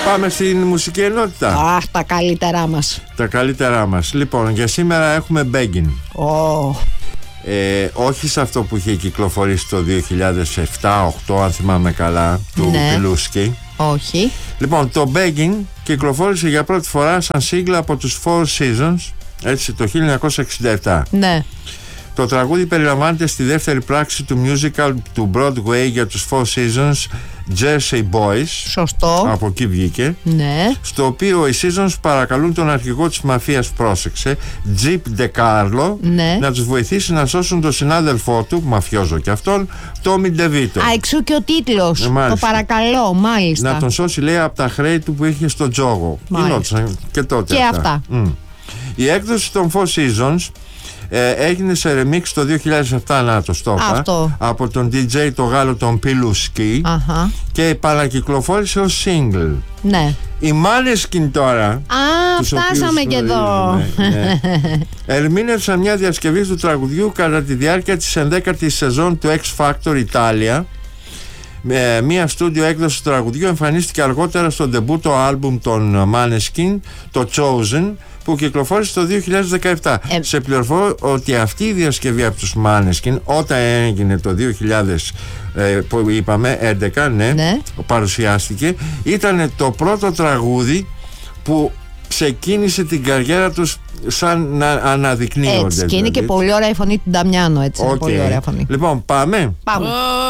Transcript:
Πάμε στην μουσική ενότητα. Αχ, τα καλύτερά μας. Τα καλύτερά μας. Λοιπόν, για σήμερα έχουμε Beggin. Όχι σε αυτό που είχε κυκλοφορήσει το 2007-2008, αν θυμάμαι καλά, του Πιλούσκι. Όχι. Λοιπόν, το Beggin κυκλοφόρησε για πρώτη φορά σαν σύγκλα από τους Four Seasons, έτσι, το 1967. Ναι. Το τραγούδι περιλαμβάνεται στη δεύτερη πράξη του musical του Broadway για τους Four Seasons, Jersey Boys. Σωστό. Από εκεί βγήκε. Ναι. Στο οποίο οι Seasons παρακαλούν τον αρχηγό της μαφίας, πρόσεξε, Jeep DeCarlo, ναι, να τους βοηθήσει να σώσουν τον συνάδελφό του, μαφιόζο και αυτόν, Tommy DeVito. Α, εξού και ο τίτλος. Το παρακαλώ, μάλιστα. Να τον σώσει, λέει, από τα χρέη του που είχε στο τζόγο. Γινόντουσαν και τότε. Και αυτά. Η έκδοση των Four Seasons έγινε σε remix το 2007, να το στόπα, από τον DJ το Γάλλο τον Πιλούσκι, και παρακυκλοφόρησε ως single. Ναι. Οι Måneskin τώρα, φτάσαμε και εδώ, ερμήνευσαν μια διασκευή του τραγουδιού κατά τη διάρκεια της 11ης σεζόν του X Factor Italia. Μια στούντιο έκδοση του τραγουδιού εμφανίστηκε αργότερα στο ντεμπούτο άλμπουμ των Måneskin, το Chosen, που κυκλοφόρησε το 2017. Σε πληροφορώ ότι αυτή η διασκευή από τους Måneskin, όταν έγινε το 2000, που είπαμε 11, ναι, παρουσιάστηκε, ήταν το πρώτο τραγούδι που ξεκίνησε την καριέρα τους σαν να αναδεικνύονται. Έτσι, και είναι και πολύ ωραία η φωνή του Νταμιάνο, έτσι. Πολύ ωραία φωνή. Λοιπόν, πάμε.